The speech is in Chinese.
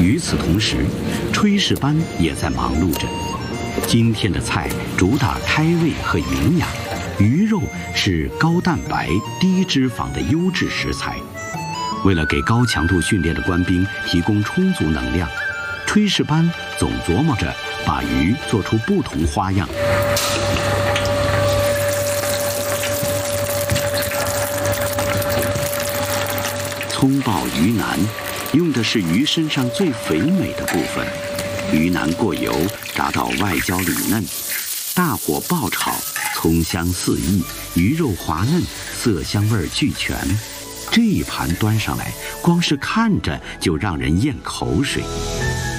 与此同时，炊事班也在忙碌着。今天的菜主打开胃和营养，鱼肉是高蛋白、低脂肪的优质食材。为了给高强度训练的官兵提供充足能量，炊事班总琢磨着把鱼做出不同花样。葱爆鱼腩用的是鱼身上最肥美的部分，鱼腩过油炸到外焦里嫩，大火爆炒，葱香四溢，鱼肉滑嫩，色香味俱全。这一盘端上来，光是看着就让人咽口水。